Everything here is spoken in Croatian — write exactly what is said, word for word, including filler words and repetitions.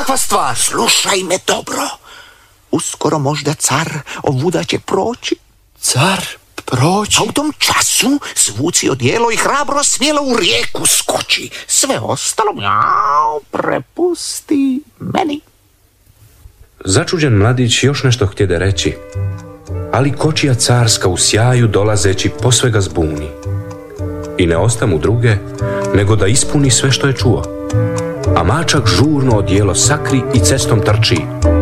kakva stvar? Slušaj me dobro. Uskoro možda car ovuda će proći. Car proći? A u tom času svuci odijelo i hrabro smjelo u rijeku skoči. Sve ostalo mjau, prepusti meni. Začuđen mladić još nešto htjede reći, ali kočija carska u sjaju dolazeći posve ga zbuni. I ne osta mu druge, nego da ispuni sve što je čuo. A mačak žurno odijelo sakri i cestom trči.